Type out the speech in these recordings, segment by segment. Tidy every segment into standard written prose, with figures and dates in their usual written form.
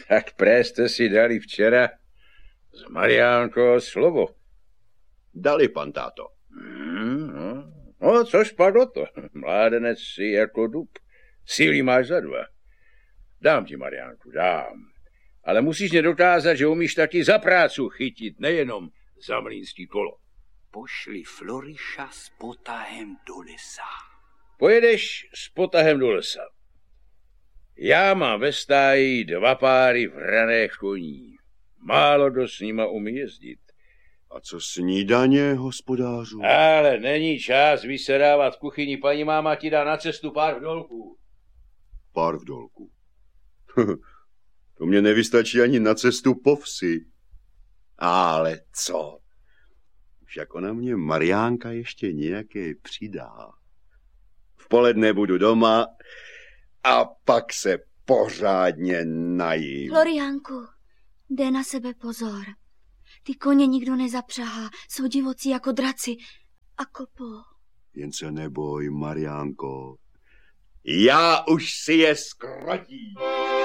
Tak pré jste si dali včera s Mariánkou slovo. Dali, pan táto. No, což padlo to. Mládenec si jako dub. Síly máš za dva. Dám ti, Mariánku, dám. Ale musíš mě dokázat, že umíš taky za prácu chytit, nejenom za mlýnský kolo. Pošli Floriša s potahem do lesa. Pojedeš s potahem do lesa. Já mám ve stáji 2 páry vraných koní. Málo kdo s nima umí jezdit. A co snídaně, hospodářu? Ale není čas vysedávat v kuchyni. Paní máma ti dá na cestu pár vdolků. Pár vdolků. To mě nevystačí ani na cestu po vsi. Ale co? Už jako na mě Mariánka ještě nějaké přidá. V poledne budu doma a pak se pořádně najím. Floriánku, dej na sebe pozor. Ty koně nikdo nezapřahá, jsou divocí jako draci a kopou. Jen se neboj, Mariánko. Já už si je zkrotím.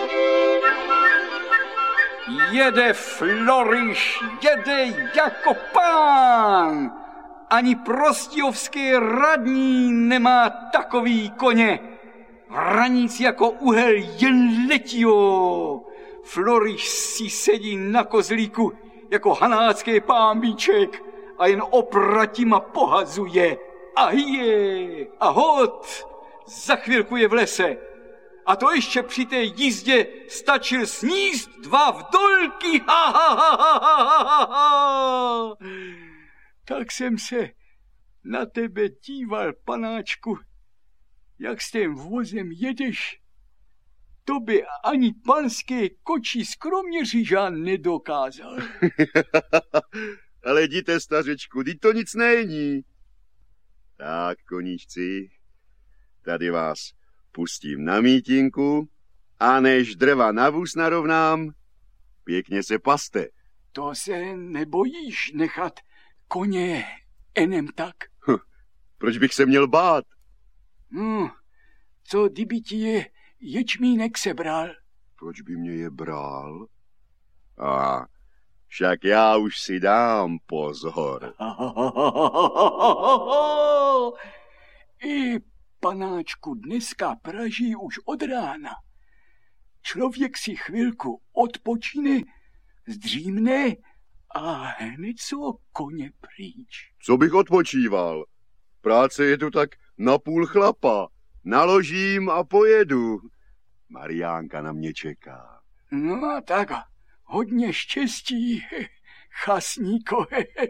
Jede Floriš, jede jako pán. Ani prostějovský radní nemá takový koně. Hraníc jako uhel jen letio. Floriš si sedí na kozlíku jako hanácký pámbíček a jen opratima pohazuje. A je, a hod, za chvilku je v lese. A to ještě při té jízdě stačil sníst 2 vdolky. Ha, ha, ha, ha, ha, ha. Tak jsem se na tebe díval, panáčku, jak s tím vozem jedeš. To by ani panské kočí z Kroměříža nedokázal. Ale jděte, stařečku, teď to nic není. Tak, koníčci, tady vás pustím na mítinku a než dreva na vůz narovnám, pěkně se paste. To se nebojíš nechat koně enem tak? Proč bych se měl bát? Co kdyby ti je ječmínek sebral? Proč by mě je bral? A však já už si dám pozor. I panáčku dneska praží už od rána. Člověk si chvilku odpočine, zdřímne a hned jsou koně pryč. Co bych odpočíval? Práce je tu tak napůl chlapa. Naložím a pojedu. Mariánka na mě čeká. No tak, hodně štěstí, chasníko.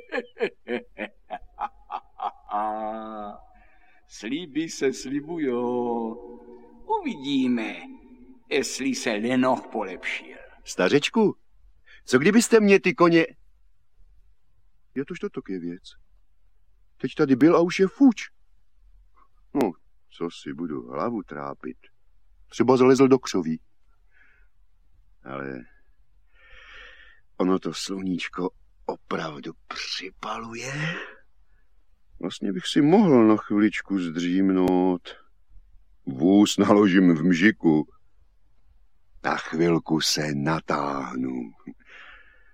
Slíby se slibujou. Uvidíme, jestli se lenoch polepšil. Stařečku, co kdybyste mě ty koně... Jo, tož to je věc. Teď tady byl a už je fuč. No, co si budu hlavu trápit. Třeba zalezl do křoví. Ale ono to sluníčko opravdu připaluje. Vlastně bych si mohl na chviličku zdřímnout. Vůz naložím v mžiku. Na chvilku se natáhnu.